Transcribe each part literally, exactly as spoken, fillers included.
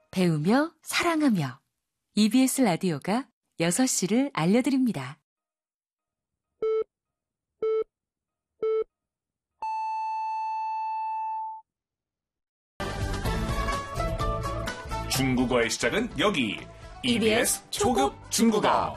배우며 사랑하며 이비에스 라디오가 여섯 시를 알려드립니다. 중국어의 시작은 여기 이비에스 초급 중국어.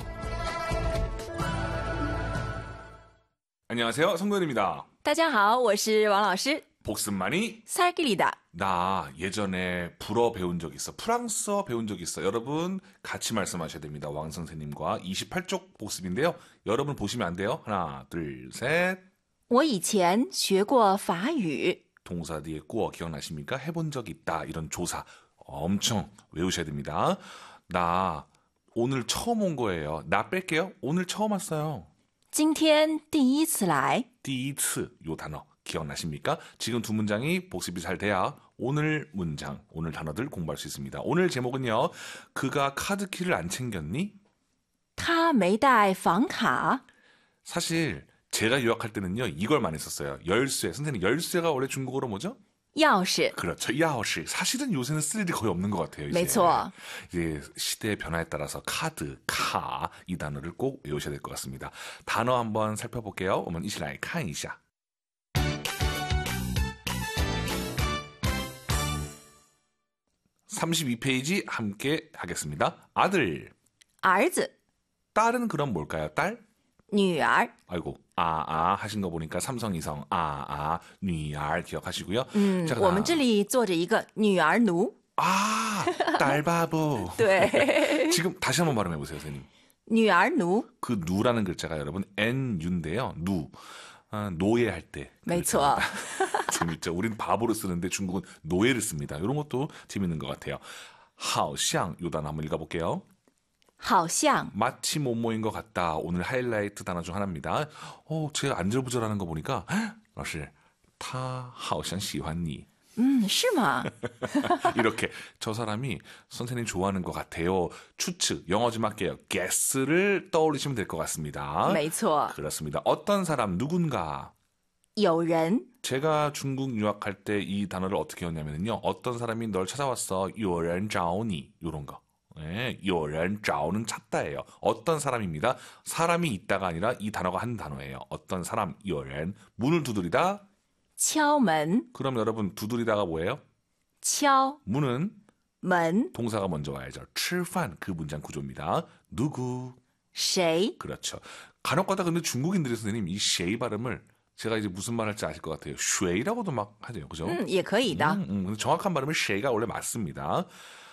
안녕하세요, 성도현입니다. 大家好，我是王老师。 복습만이 살길이다. 나 예전에 불어 배운 적 있어. 프랑스어 배운 적 있어. 여러분 같이 말씀하셔야 됩니다. 왕 선생님과 이십팔 쪽 복습인데요. 여러분 보시면 안 돼요. 하나, 둘, 셋. 我以前学过法语. 동사 뒤에 꾸어 기억나십니까? 해본 적 있다. 이런 조사 엄청 외우셔야 됩니다. 나 오늘 처음 온 거예요. 나 뺄게요. 오늘 처음 왔어요. 今天第一次来. 第一次 요 단어 기억나십니까? 지금 두 문장이 복습이 잘 돼야 오늘 문장, 오늘 단어들 공부할 수 있습니다. 오늘 제목은요. 그가 카드키를 안 챙겼니? 他没带房卡. 사실 제가 유학할 때는요. 이걸 많이 썼어요. 열쇠. 선생님, 열쇠가 원래 중국어로 뭐죠? 钥匙. 그렇죠. 야오시. 사실은 요새는 쓸 일이 거의 없는 것 같아요. 이제. 没错. 이제 시대의 변화에 따라서 카드, 카 이 단어를 꼭 외우셔야 될 것 같습니다. 단어 한번 살펴볼게요. 我们一起来看一下. 삼십이 페이지 함께 하겠습니다. 아들. 儿子. 딸은 그럼 뭘까요? 딸? 女儿. 아이고, 아, 아 하신 거 보니까 삼성, 이성, 아, 아, 女儿 기억하시고요. 嗯， 자, 我们这里坐着一个女儿奴. 아, 딸바보. 对. 지금 다시 한번 발음해 보세요, 선생님. 女儿奴. 그 누라는 글자가 여러분 엔유인데요. 누. 아, 노예할 때. 没错. 재밌죠. 우린 바보로 쓰는데 중국은 노예를 씁니다. 이런 것도 재밌는 것 같아요. 好像 요 단어 한번 읽어볼게요. 好像. 마치 뭐뭐인 것 같다. 오늘 하이라이트 단어 중 하나입니다. 어, 제가 안절부절하는 거 보니까 老师,他好像喜欢你. 음, 是吗? 이렇게 저 사람이 선생님 좋아하는 것 같아요. 추측, 영어 좀 할게요. guess를 떠올리시면 될 것 같습니다. 没错. 그렇습니다. 어떤 사람, 누군가. 有人. 제가 중국 유학할 때 이 단어를 어떻게 했냐면요. 어떤 사람이 널 찾아왔어. 有人找你. 이런 거. 네, 有人找는 찾다예요. 어떤 사람입니다. 사람이 있다가 아니라 이 단어가 한 단어예요. 어떤 사람, 有人. 문을 두드리다. 敲门. 그럼 여러분 두드리다가 뭐예요? 敲. 문은 门. 동사가 먼저 와야죠. 吃饭 그 문장 구조입니다. 누구? 谁? 그렇죠. 간혹가다 근데 중국인들이 선생님 이 쉐이 발음을 제가 이제 무슨 말 할지 아실 것 같아요. 쉐이라고도 막 하죠. 그죠? 음, 也可以的. 음, 음, 근데 정확한 발음은 쉐이가 원래 맞습니다.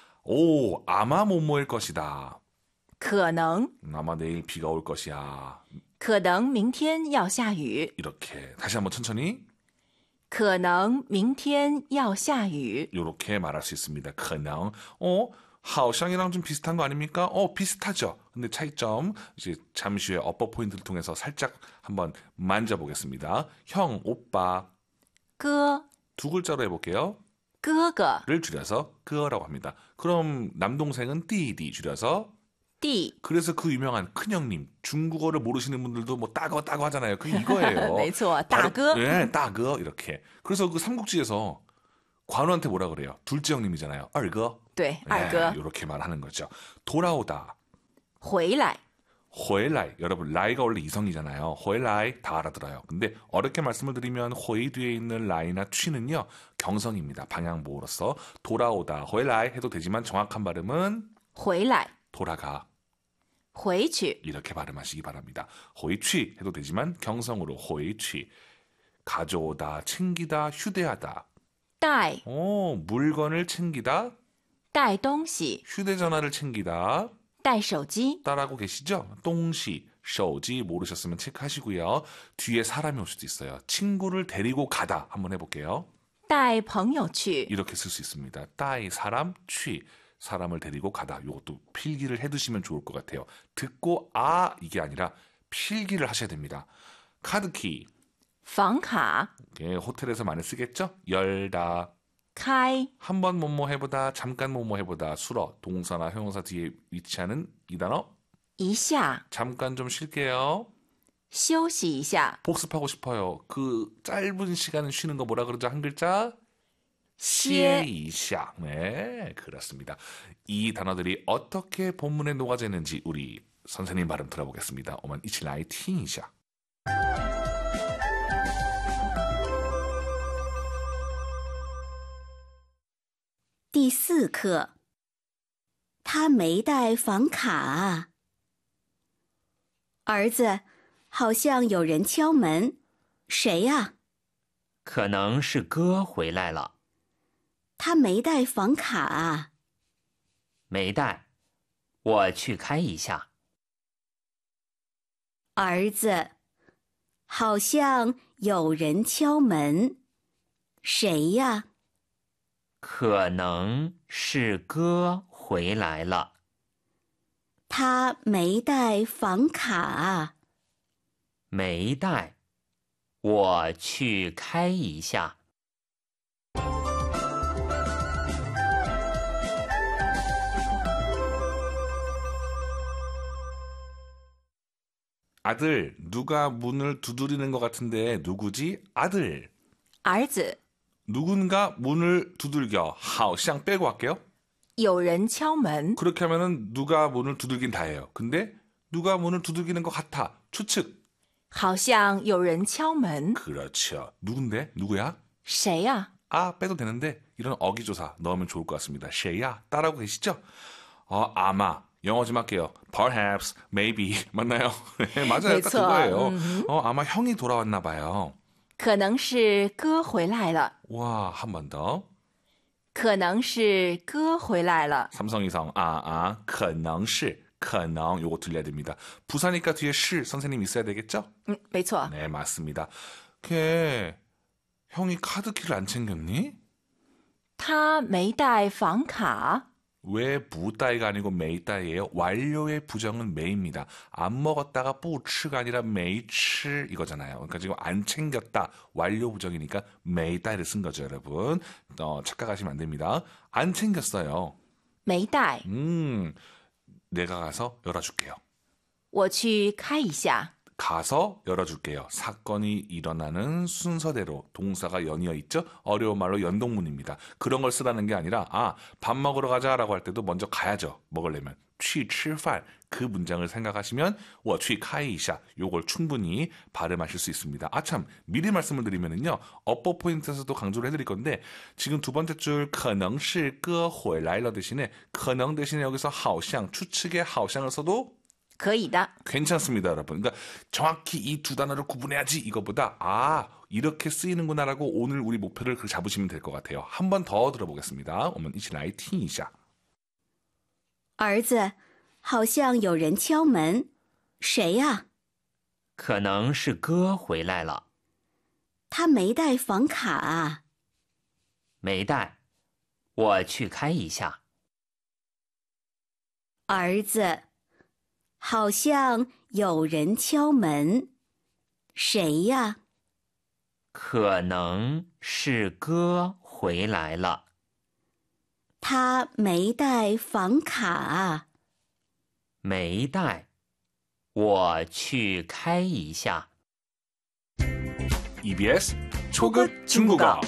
오, 아마 뭐뭐일 것이다. 可能. 아마 내일 비가 올 것이야. 可能明天要下雨. 이렇게 다시 한번 천천히. 可能明天要下雨. 이렇게 말할 수 있습니다. 可能. 어, 好像이랑 좀 비슷한 거 아닙니까? 어, 비슷하죠. 근데 차이점 이제 잠시 후에 어퍼 포인트를 통해서 살짝 한번 만져보겠습니다. 형, 오빠. 哥. 두 글자로 해볼게요. 哥哥. 를 줄여서 그어라고 합니다. 그럼 남동생은 띠디 줄여서 弟. 그래서 그 유명한 큰형님 중국어를 모르시는 분들도 뭐 따거 따거 하잖아요. 그 이거예요. 没错, 大哥. 네, 따거 이렇게. 그래서 그 삼국지에서 관우한테 뭐라 그래요? 둘째 형님이잖아요. 얼거. 对, 二哥. 이렇게 말하는 거죠. 돌아오다. 回来. 回来. 여러분 라이가 원래 이성이잖아요. 回来 다 알아들어요. 근데 어렵게 말씀을 드리면 回 뒤에 있는 라이나 취는요. 경성입니다. 방향보호로서 돌아오다. 回来 해도 되지만 정확한 발음은 回来. 돌아가. 回去. 이렇게 발음하시기 바랍니다. 回去 해도 되지만 경성으로 回去. 가져오다, 챙기다, 휴대하다. 带. 오, 물건을 챙기다. 带东西. 휴대전화를 챙기다. 带手机. 따라하고 계시죠? 동시,手지 모르셨으면 체크하시고요. 뒤에 사람이 올 수도 있어요. 친구를 데리고 가다 한번 해볼게요. 带朋友去. 이렇게 쓸 수 있습니다. 따이 사람, 취 사람을 데리고 가다. 이것도 필기를 해두시면 좋을 것 같아요. 듣고 아 이게 아니라 필기를 하셔야 됩니다. 카드키. 房卡. 예, 호텔에서 많이 쓰겠죠? 열다. 开. 한번 뭐뭐 해보다, 잠깐 뭐뭐 해보다. 수러, 동사나 형용사 뒤에 위치하는 이 단어. 一下. 잠깐 좀 쉴게요. 休息一下. 복습하고 싶어요. 그 짧은 시간은 쉬는 거 뭐라 그러죠? 한 글자? 歇一下. 네, 그렇습니다. 이 단어들이 어떻게 본문에 녹아져 있는지 우리 선생님 발음 들어보겠습니다. 我们一起来听一下. 第四课，他没带房卡啊。儿子，好像有人敲门，谁呀？ 可能是哥回来了。 他没带房卡啊。 没带，我去开一下。 儿子，好像有人敲门，谁呀？ 可能是哥回来了。 他没带房卡啊。 没带，我去开一下。 아들, 누가 문을 두드리는 것 같은데 누구지? 아들. 儿子， 누군가 문을 두들겨. 好像 빼고 할게요. 有人敲门， 그렇게 하면은 누가 문을 두들긴 다예요. 근데 누가 문을 두들기는 것 같아. 추측. 好像有人敲门， 그렇죠. 누군데? 누구야? 谁呀？ 아, 빼도 되는데 이런 어기조사 넣으면 좋을 것 같습니다. 쉐야 따라하고 계시죠? 어, 아마. 영어 좀 할게요. Perhaps, maybe. 맞나요? 네, 맞아요. 딱 그거예요. 어, 아마 형이 돌아왔나 봐요. 可能是哥回来了， 와, 한 번 더. 可能是哥回来了。 삼성이성, 아, 아, 可能是, 可能, 요거 들려야 됩니다. 부사니까 뒤에 시 선생님 있어야 되겠죠? 嗯，没错。 네, 맞습니다. 걔, 형이 카드키를 안 챙겼니? 他没带房卡， 왜 부따이가 아니고 메이따이예요? 완료의 부정은 메입니다. 안 먹었다가 뿌치가 아니라 메이치 이거잖아요. 그러니까 지금 안 챙겼다. 완료 부정이니까 메이따이를 쓴 거죠, 여러분. 어, 착각하시면 안 됩니다. 안 챙겼어요. 没带， 음, 내가 가서 열어줄게요. 我去开一下。 가서 열어줄게요. 사건이 일어나는 순서대로 동사가 연이어 있죠? 어려운 말로 연동문입니다. 그런 걸 쓰라는 게 아니라 아, 밥 먹으러 가자라고 할 때도 먼저 가야죠. 먹으려면. 去吃饭 그 문장을 생각하시면 我去开一下 요걸 충분히 발음하실 수 있습니다. 아 참, 미리 말씀을 드리면은요. 업보 포인트에서도 강조를 해드릴 건데 지금 두 번째 줄 可能是哥回来了 대신에 可能 대신에 여기서 好像 추측의 好像을 써도 可以的， 괜찮습니다, 여러분. 그러니까 정확히 이 두 단어를 구분해야지 이거보다 아 이렇게 쓰이는구나라고 오늘 우리 목표를 그렇게 잡으시면 될 것 같아요. 한 번 더 들어보겠습니다. 我们一起来听一下. 儿子，好像有人敲门，谁呀？ 可能是哥回来了。 他没带房卡啊。 没带，我去开一下。 儿子，好像有人敲门，谁呀？ 可能是哥回来了。 他没带房卡啊。 没带，我去开一下。 이비에스 초급 중국어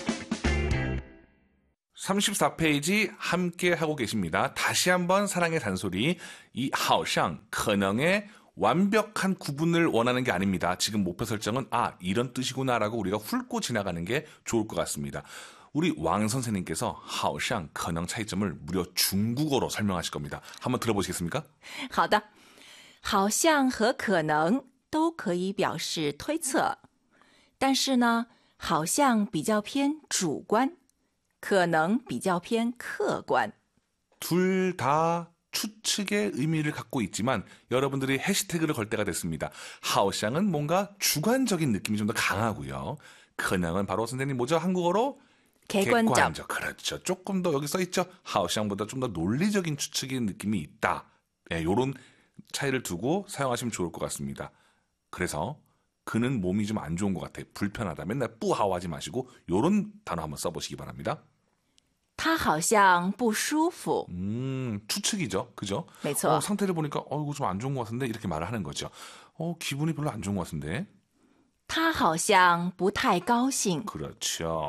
삼십사 페이지 함께 하고 계십니다. 다시 한번 사랑의 단소리 이 好像 可能의 완벽한 구분을 원하는 게 아닙니다. 지금 목표 설정은 아 이런 뜻이구나라고 우리가 훑고 지나가는 게 좋을 것 같습니다. 우리 왕 선생님께서 好像可能 차이점을 무려 중국어로 설명하실 겁니다. 한번 들어보시겠습니까? 好的，好像和可能都可以表示推测，但是呢，好像比较偏主观，可能比较偏客观。 둘 다 추측의 의미를 갖고 있지만 여러분들이 해시태그를 걸 때가 됐습니다. 好像은 뭔가 주관적인 느낌이 좀 더 강하고요. 可能은 바로 선생님 뭐죠? 한국어로 객관적. 객관적. 그렇죠. 조금 더 여기 써있죠. 好像보다 좀 더 논리적인 추측의 느낌이 있다. 네, 요런 차이를 두고 사용하시면 좋을 것 같습니다. 그래서 그는 몸이 좀 안 좋은 것 같아. 불편하다. 맨날 뿌하오하지 마시고 요런 단어 한번 써보시기 바랍니다. 他好像不舒服。 음, 추측이죠. 그죠? 没错。 어, 상태를 보니까 어, 이거 좀 안 좋은 것 같은데 이렇게 말을 하는 거죠. 어, 기분이 별로 안 좋은 것 같은데. 他好像不太高兴。 그렇죠.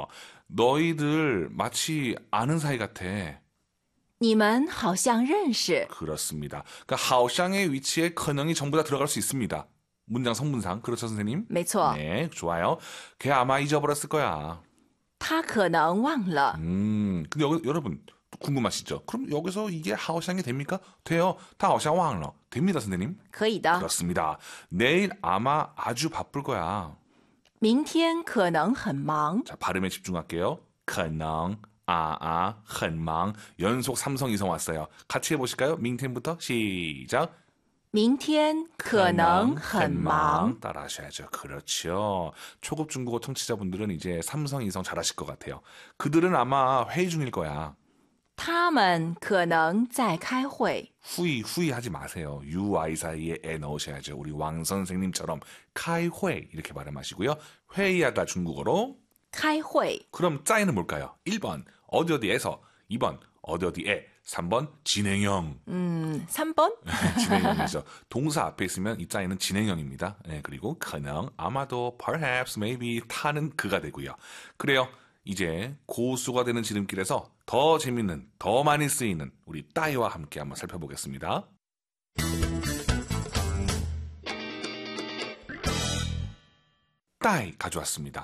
너희들 마치 아는 사이 같아. 你们好像认识。 그렇습니다. 그러니까 하오샹의 위치에可能이 전부 다 들어갈 수 있습니다. 문장 성분상. 그렇죠, 선생님? 没错， 네, 좋아요. 걔 아마 잊어버렸을 거야. 他可能忘了。 음, 근데 여기, 여러분 궁금하시죠? 그럼 여기서 이게 하오샹이 됩니까? 돼요. 다 하오샹 왕러. 됩니다, 선생님. 可以的。 그렇습니다. 내일 아마 아주 바쁠 거야. 明天可能很忙。 자, 발음에 집중할게요. 可能, 아, 아, 很忙. 연속 삼성 이성 왔어요. 같이 해보실까요? 민텐부터 시작. 明天可能很忙。 따라 하셔야죠. 그렇죠. 초급 중국어 청취자분들은 이제 삼성 이성 잘하실 것 같아요. 그들은 아마 회의 중일 거야. 他们可能在开会。 후이, 후이하지 마세요. 유아이 사이에 에 넣으셔야죠. 우리 왕 선생님처럼 카이회 이렇게 발음하시고요. 회의하다 중국어로. 开会。 그럼 짜이는 뭘까요? 일 번 어디 어디에서, 이 번 어디 어디에, 삼 번 진행형. 嗯，三번。 진행형이죠. 동사 앞에 있으면 이 짜이는 진행형입니다. 네, 그리고 可能, 아마도, perhaps, maybe, 타는 그가 되고요. 그래요. 이제 고수가 되는 지름길에서 더 재밌는, 더 많이 쓰이는 우리 따이와 함께 한번 살펴보겠습니다. 따이 가져왔습니다.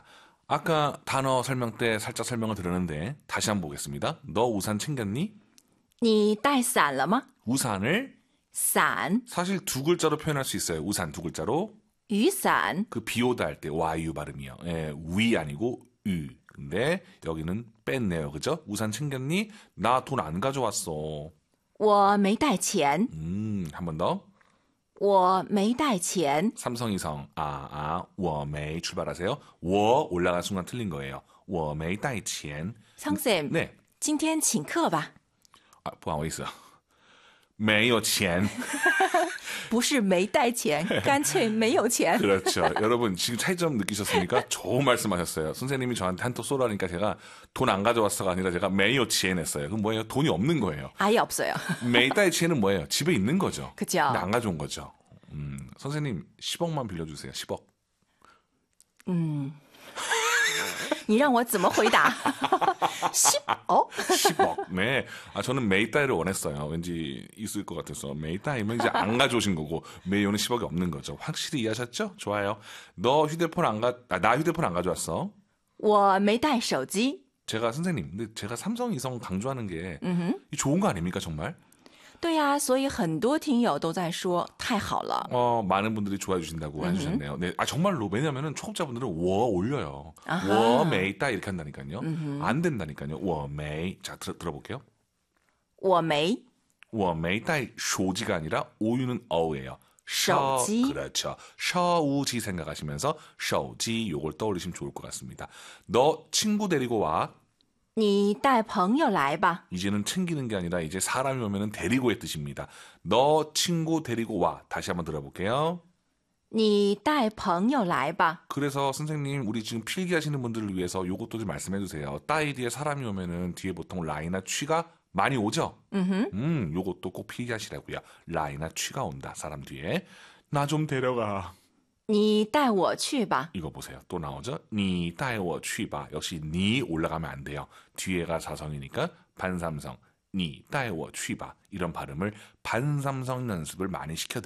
아까 단어 설명 때 살짝 설명을 드렸는데 다시 한번 보겠습니다. 너 우산 챙겼니? 你带伞了吗？ 우산을 伞， 사실 두 글자로 표현할 수 있어요. 우산 두 글자로. 雨伞。 그 비오다 할 때 와유 발음이요. 예, 위 아니고 유. 근데 여기는 뺐네요. 그죠? 우산 챙겼니? 나 돈 안 가져왔어. 我没带钱， 음, 한 번 더. 我没带钱。 삼성이성 아, 아, 我没 출발하세요. 我 올라간 순간 틀린 거예요. 我没带钱. 상쌤, 네. 今天请客吧。 아, 不好意思. 没有钱. 不是没带钱，干脆没有钱。 그렇죠. 여러분 지금 차이점 느끼셨습니까? 좋은 말씀하셨어요. 선생님이 저한테 한턱 쏘라니까 제가 돈 안 가져왔어가 아니라 제가 메이오 치엔 했어요. 그럼 뭐예요? 돈이 없는 거예요. 아예 없어요. 메이다이 치엔은 뭐예요? 집에 있는 거죠. 그죠. 근데 안 가져온 거죠. 음, 선생님 십억만 빌려주세요. 십억. 嗯，你让我怎么回答？十哦， 십억. 네. 아, 저는 메이다이를 원했어요. 왠지 있을 것 같아서. 메이다이면 이제 안 가져오신 거고, 메이오는 십억이 없는 거죠. 확실히 이해하셨죠? 좋아요. 너 휴대폰 안 가, 아, 나 휴대폰 안 가져왔어. 我没带手机。 제가 선생님, 근데 제가 삼성 이성 강조하는 게 嗯哼， 좋은 거 아닙니까, 정말? 对呀、所以很多听友都在说太好了。 어, 많은 분들이 좋아해 주신다고 해주셨네요. 네, 아, 정말로. 왜냐면은 초급자분들은 워 올려요. 아하. 워 메이 따 이렇게 한다니까요. 안 된다니까요. 워 메이. 자, 들, 들어볼게요. 我没 워 메이 따이 쇼지가 아니라 오유는 어우예요. 셔, 셔지. 그렇죠. 셔우지 생각하시면서 셔지 요걸 떠올리시면 좋을 것 같습니다. 너 친구 데리고 와. 你带朋友来吧。 이제는 챙기는 게 아니라 이제 사람이 오면은 데리고의 뜻입니다. 너 친구 데리고 와. 다시 한번 들어볼게요. 你带朋友来吧。 그래서 선생님 우리 지금 필기하시는 분들을 위해서 요것도 좀 말씀해 주세요. 따이 뒤에 사람이 오면은 뒤에 보통 라이나 취가 많이 오죠? 嗯哼， 음, 요것도 꼭 필기하시라고요. 라이나 취가 온다. 사람 뒤에. 나 좀 데려가. 你带我去吧。 이거 보세요. 또 나오죠? 니带我去吧. 역시 니 올라가면 안 돼요. 뒤에가 자성이니까 반삼성. 니带我去吧. 이런 발음을 반삼성 연습을 많이 시켜